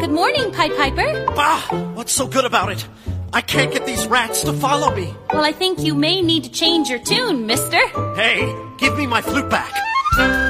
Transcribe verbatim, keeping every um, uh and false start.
Good morning, Pied Piper. Bah! What's so good about it? I can't get these rats to follow me. Well, I think you may need to change your tune, mister. Hey, give me my flute back.